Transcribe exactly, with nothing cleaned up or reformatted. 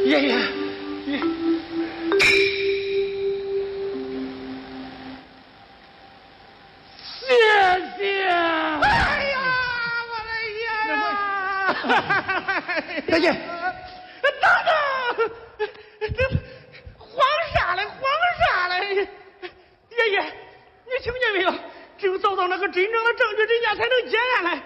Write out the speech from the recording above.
爷爷，爷。 谢谢！哎呀，我的爷呀！ 大爷， 等等，这慌啥嘞？慌啥嘞？爷爷，你听见没有？只有找到那个真正的证据，人家才能结案来。